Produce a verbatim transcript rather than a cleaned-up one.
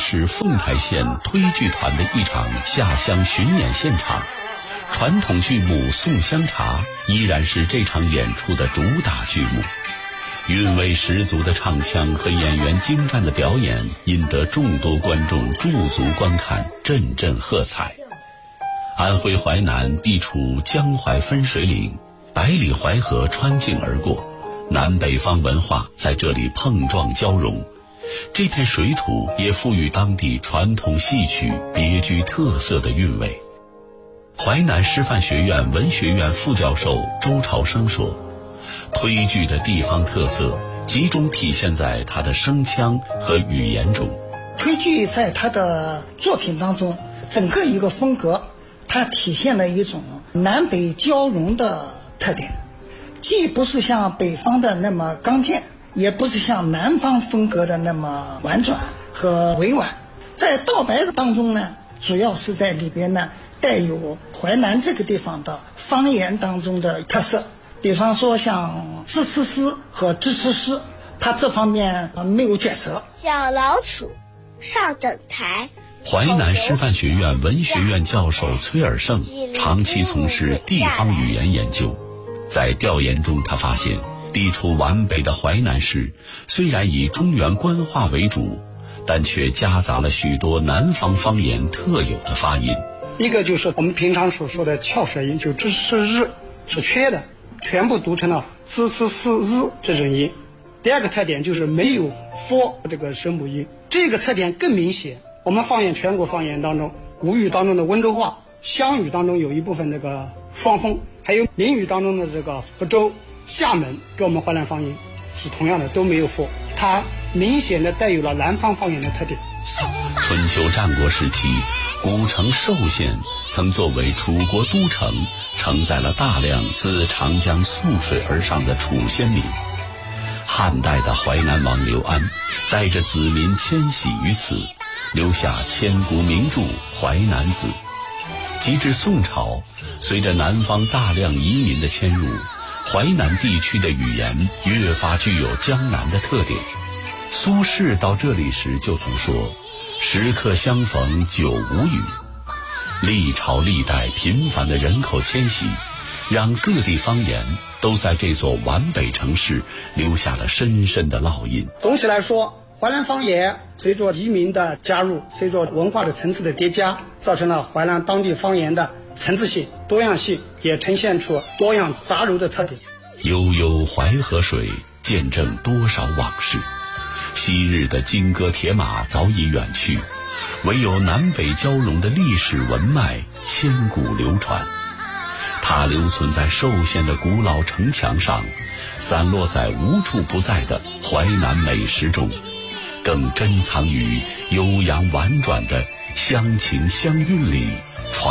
市凤台县推剧团的一场下乡巡演现场，传统剧目《送香茶》依然是这场演出的主打剧目。韵味十足的唱腔和演员精湛的表演，引得众多观众驻足观看，阵阵喝彩。安徽淮南地处江淮分水岭，百里淮河穿境而过，南北方文化在这里碰撞交融。这片水土也赋予当地传统戏曲别具特色的韵味。淮南师范学院文学院副教授周朝生说，推剧的地方特色集中体现在它的声腔和语言中。 推剧在他的作品当中，整个一个风格，它体现了一种南北交融的特点，既不是像北方的那么刚健，也不是像南方风格的那么婉转和委婉。在道白当中呢，主要是在里边呢带有淮南这个地方的方言当中的特色，比方说像自吃诗和支持诗，它这方面没有卷舌。 小老鼠上等台。 淮南师范学院文学院教授崔尔胜长期从事地方语言研究，在调研中他发现，地处皖北的淮南市虽然以中原官话为主，但却夹杂了许多南方方言特有的发音。 一个就是我们平常所说的翘舌音，就支是日是缺的，全部读成了支是是日这种音。第二个特点就是没有 f 这个声母音，这个特点更明显。我们方言全国方言当中，吴语当中的温州话，湘语当中有一部分这个双峰，还有闽语当中的这个福州、厦门，跟我们淮南方言是同样的，都没有 f， 它明显的带有了南方方言的特点。 春秋战国时期，古城寿县曾作为楚国都城，承载了大量自长江溯水而上的楚先民。汉代的淮南王刘安带着子民迁徙于此，留下千古名著《淮南子》。及至宋朝，随着南方大量移民的迁入，淮南地区的语言越发具有江南的特点。苏轼到这里时就曾说：“时刻相逢久无语。”历朝历代频繁的人口迁徙，让各地方言都在这座皖北城市留下了深深的烙印。 总体来说，淮南方言随着移民的加入，随着文化的层次的叠加，造成了淮南当地方言的层次性、多样性，也呈现出多样杂糅的特点。 悠悠淮河水，见证多少往事。昔日的金戈铁马早已远去，唯有南北交融的历史文脉千古流传。它留存在寿县的古老城墙上，散落在无处不在的淮南美食中，更珍藏于悠扬婉转的乡情乡韵里